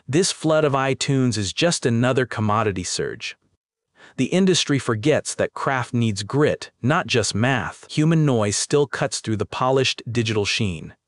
This flood of iTunes is just another commodity surge. The industry forgets that craft needs grit, not just math. Human noise still cuts through the polished digital sheen.